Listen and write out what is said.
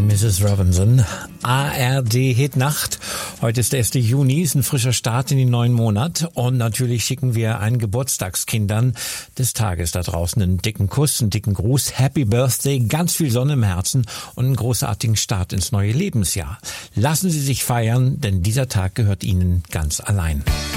Mrs. Robinson. ARD Hitnacht. Heute ist der 1. Juni, ist ein frischer Start in den neuen Monat. Und natürlich schicken wir allen Geburtstagskindern des Tages da draußen einen dicken Kuss, einen dicken Gruß. Happy Birthday, ganz viel Sonne im Herzen und einen großartigen Start ins neue Lebensjahr. Lassen Sie sich feiern, denn dieser Tag gehört Ihnen ganz allein.